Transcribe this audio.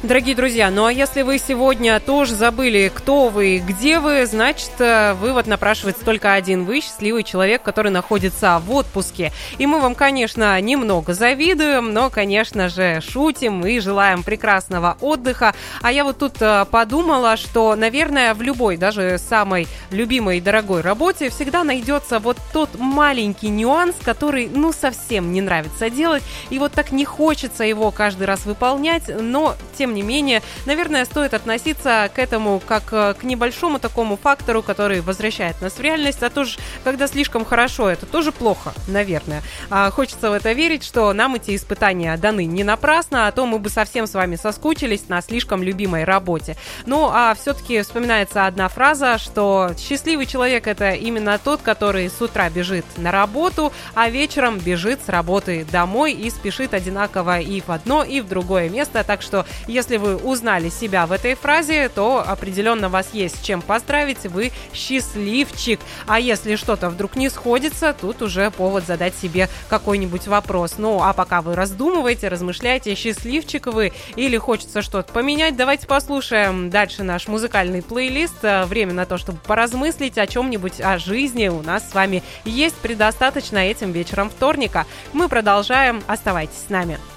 Дорогие друзья, ну а если вы сегодня тоже забыли, кто вы и где вы, значит, вывод напрашивается только один. Вы счастливый человек, который находится в отпуске. И мы вам, конечно, немного завидуем, но, конечно же, шутим и желаем прекрасного отдыха. А я вот тут подумала, что, наверное, в любой, даже самой любимой и дорогой работе всегда найдется вот тот маленький нюанс, который, совсем не нравится делать. И вот так не хочется его каждый раз выполнять, но, тем не менее, наверное, стоит относиться к этому как к небольшому такому фактору, который возвращает нас в реальность, а то же, когда слишком хорошо, это тоже плохо, наверное. Хочется в это верить, что нам эти испытания даны не напрасно, а то мы бы совсем с вами соскучились на слишком любимой работе. Ну, а все-таки вспоминается одна фраза, что счастливый человек — это именно тот, который с утра бежит на работу, а вечером бежит с работы домой и спешит одинаково и в одно, и в другое место. Так что, если вы узнали себя в этой фразе, то определенно вас есть с чем поздравить, вы счастливчик. А если что-то вдруг не сходится, тут уже повод задать себе какой-нибудь вопрос. Ну, а пока вы раздумываете, размышляете, счастливчик вы или хочется что-то поменять, давайте послушаем дальше наш музыкальный плейлист. Время на то, чтобы поразмыслить о чем-нибудь, о жизни у нас с вами есть предостаточно этим вечером вторника. Мы продолжаем. Оставайтесь с нами.